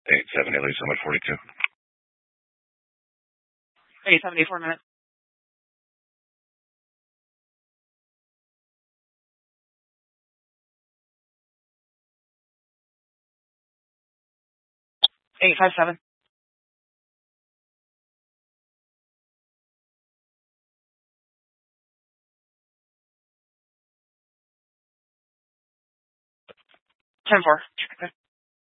870 lead summit 42. 870, 4 minutes. Eight 5-7. Ten 4.